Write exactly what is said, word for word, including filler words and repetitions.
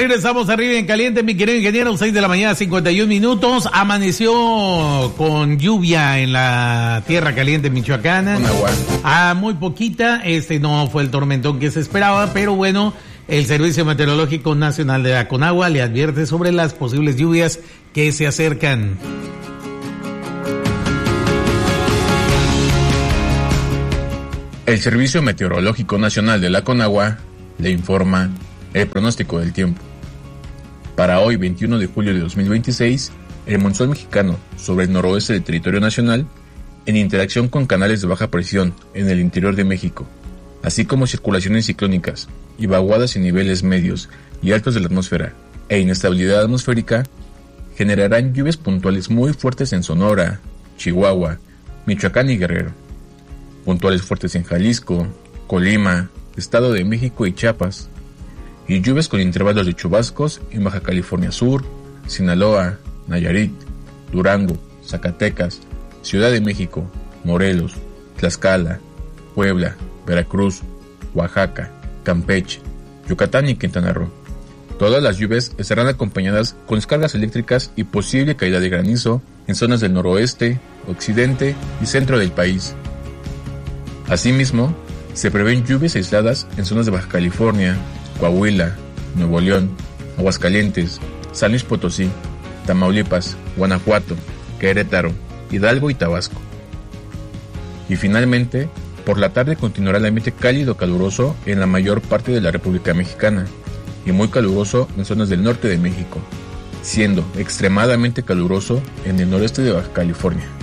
Regresamos arriba en caliente, mi querido ingeniero, seis de la mañana, cincuenta y un minutos. Amaneció con lluvia en la tierra caliente michoacana. Con agua. Ah, muy poquita, este no fue el tormentón que se esperaba, pero bueno, el Servicio Meteorológico Nacional de la Conagua le advierte sobre las posibles lluvias que se acercan. El Servicio Meteorológico Nacional de la Conagua le informa el pronóstico del tiempo. Para hoy, veintiuno de julio de dos mil veintiséis, el monzón mexicano sobre el noroeste del territorio nacional, en interacción con canales de baja presión en el interior de México, así como circulaciones ciclónicas y vaguadas en niveles medios y altos de la atmósfera e inestabilidad atmosférica, generarán lluvias puntuales muy fuertes en Sonora, Chihuahua, Michoacán y Guerrero, puntuales fuertes en Jalisco, Colima, Estado de México y Chiapas, y lluvias con intervalos de chubascos en Baja California Sur, Sinaloa, Nayarit, Durango, Zacatecas, Ciudad de México, Morelos, Tlaxcala, Puebla, Veracruz, Oaxaca, Campeche, Yucatán y Quintana Roo. Todas las lluvias estarán acompañadas con descargas eléctricas y posible caída de granizo en zonas del noroeste, occidente y centro del país. Asimismo, se prevén lluvias aisladas en zonas de Baja California, Coahuila, Nuevo León, Aguascalientes, San Luis Potosí, Tamaulipas, Guanajuato, Querétaro, Hidalgo y Tabasco. Y finalmente, por la tarde continuará el ambiente cálido caluroso en la mayor parte de la República Mexicana y muy caluroso en zonas del norte de México, siendo extremadamente caluroso en el noreste de Baja California.